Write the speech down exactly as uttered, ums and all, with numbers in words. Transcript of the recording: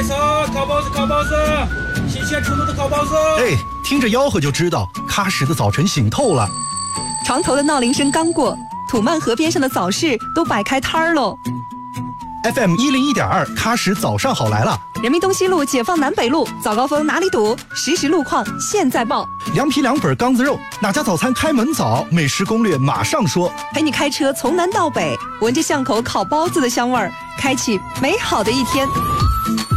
手，烤包子，烤包子，新鲜出炉的烤包子。 哎，听着吆喝就知道，喀什的早晨醒透了。 床头的闹铃声刚过，土曼河边上的早市都摆开摊儿喽。 F M 一零一点二，喀什早上好来了。 人民东西路、解放南北路，早高峰哪里堵？实时路况现在报。 凉皮凉粉缸子肉，哪家早餐开门早？美食攻略马上说。 陪你开车从南到北，闻着巷口烤包子的香味儿，开启美好的一天。